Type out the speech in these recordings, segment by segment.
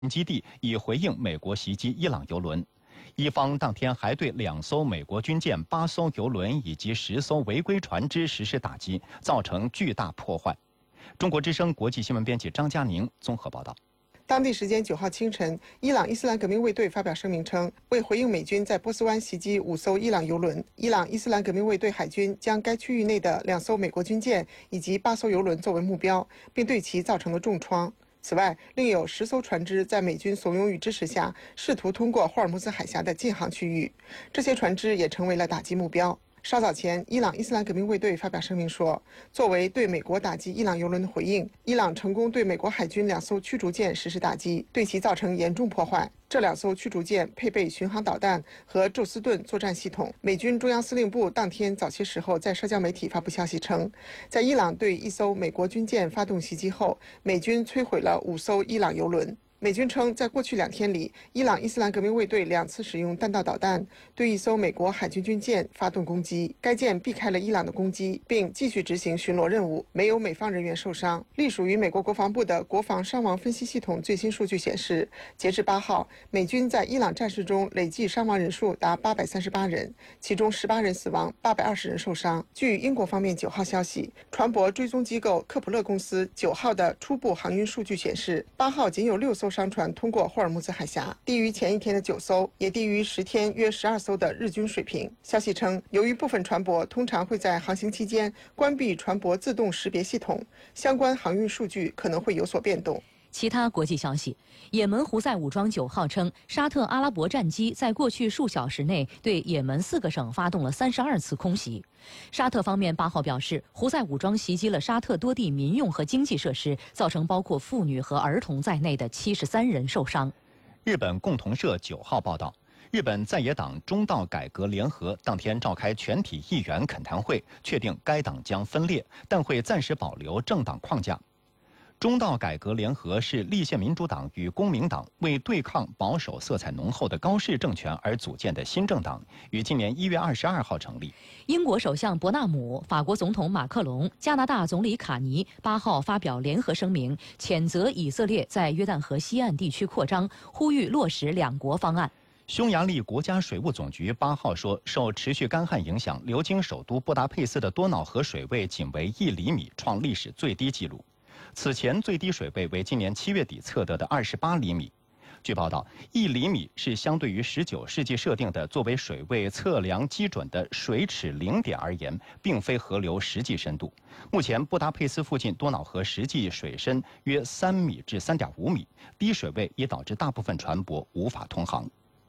基地，以回应美国袭击伊朗油轮。伊方当天还对2艘美国军舰、8艘油轮以及10艘违规船只实施打击，造成巨大破坏。中国之声国际新闻编辑张佳宁综合报道。 当地时间9号清晨，伊朗伊斯兰革命卫队发表声明称，为回应美军在波斯湾袭击5艘伊朗油轮，伊朗伊斯兰革命卫队海军将该区域内的2艘美国军舰以及8艘油轮作为目标，并对其造成了重创。此外，另有10艘船只在美军怂恿与支持下，试图通过霍尔木兹海峡的禁航区域，这些船只也成为了打击目标。稍早前，伊朗伊斯兰革命卫队发表声明说，作为对美国打击伊朗油轮的回应，伊朗成功对美国海军2艘驱逐舰实施打击，对其造成严重破坏。这2艘驱逐舰配备巡航导弹和宙斯盾作战系统。美军中央司令部当天早些时候在社交媒体发布消息称，在伊朗对1艘美国军舰发动袭击后，美军摧毁了5艘伊朗油轮。美军称，在过去2天里，伊朗伊斯兰革命卫队2次使用弹道导弹对1艘美国海军军舰发动攻击，该舰避开了伊朗的攻击，并继续执行巡逻任务，没有美方人员受伤。隶属于美国国防部的国防伤亡分析系统最新数据显示，截至8号，美军在伊朗战事中累计伤亡人数达838人，其中18人死亡，820人受伤。据英国方面9号消息，船舶追踪机构科普勒公司9号的初步航运数据显示，8号仅有6艘商船通过霍尔木兹海峡，低于前一天的9艘，也低于10天约12艘的日均水平。消息称，由于部分船舶通常会在航行期间关闭船舶自动识别系统，相关航运数据可能会有所变动。 其他国际消息，也门胡塞武装9号称，沙特阿拉伯战机在过去数小时内对也门4个省发动了32次空袭。沙特方面8号表示，胡塞武装袭击了沙特多地民用和经济设施，造成包括妇女和儿童在内的73人受伤。 日本共同社9号报道，日本在野党中道改革联合当天召开全体议员恳谈会，确定该党将分裂，但会暂时保留政党框架。中道改革联合是立宪民主党与公明党为对抗保守色彩浓厚的高市政权而组建的新政党，于今年1月22号成立。 英国首相伯纳姆、法国总统马克龙、加拿大总理卡尼8号发表联合声明，谴责以色列在约旦河西岸地区扩张，呼吁落实2国方案。 匈牙利国家水务总局8号说，受持续干旱影响，流经首都布达佩斯的多瑙河水位仅为1厘米，创历史最低纪录。此前最低水位为今年7月底测得的28厘米。据报道，1厘米是相对于19世纪设定的作为水位测量基准的水尺0点而言，并非河流实际深度。目前，布达佩斯附近多瑙河实际水深约3米至3.5米，低水位也导致大部分船舶无法通航。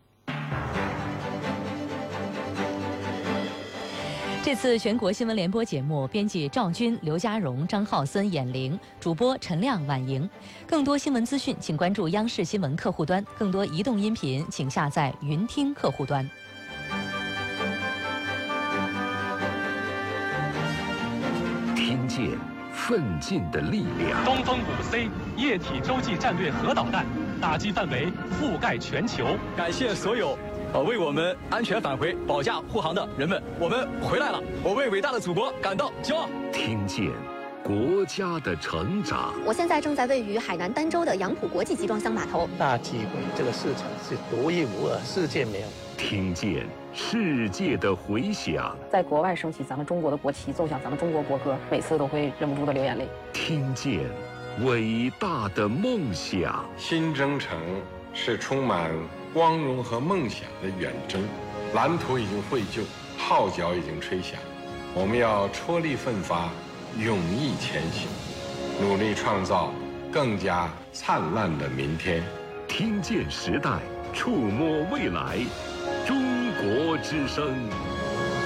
这次全国新闻联播节目，编辑赵军、刘家荣、张浩森、闫玲，主播陈亮、婉莹。更多新闻资讯，请关注央视新闻客户端；更多移动音频，请下载云听客户端。 听见奋进的力量。 东风5C 液体洲际战略核导弹，打击范围覆盖全球。 感谢所有为我们安全返回、保驾护航的人们，我们回来了，我为伟大的祖国感到骄傲。 听见国家的成长。 我现在正在位于海南儋州的杨浦国际集装箱码头。 大机会，这个市场是独一无二，世界没有。 听见世界的回响。 在国外升起咱们中国的国旗，奏响咱们中国国歌，每次都会忍不住的流眼泪。 听见伟大的梦想。 新征程是充满光荣和梦想的远征，蓝图已经绘就，号角已经吹响，我们要踔厉奋发，勇毅前行，努力创造更加灿烂的明天。 听见时代，触摸未来，中国之声。